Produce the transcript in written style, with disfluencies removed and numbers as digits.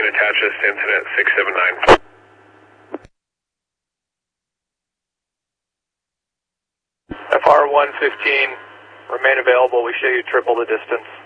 and attach us to incident 679. FR 115, remain available. We show you triple the distance.